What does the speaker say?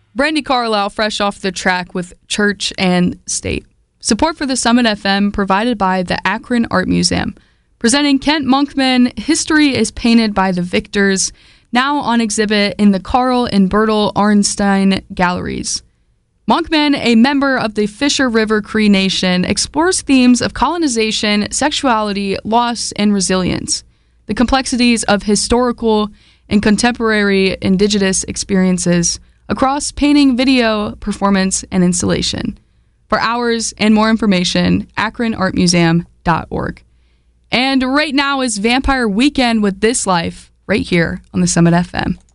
Brandy Carlisle fresh off the track with Church and State. Support for the Summit FM provided by the Akron Art Museum. Presenting Kent Monkman, History is Painted by the Victors, now on exhibit in the Carl and Bertel Arnstein Galleries. Monkman, a member of the Fisher River Cree Nation, explores themes of colonization, sexuality, loss, and resilience, the complexities of historical and contemporary indigenous experiences across painting, video, performance, and installation. For hours and more information, akronartmuseum.org. And right now is Vampire Weekend with This Life, right here on the Summit FM.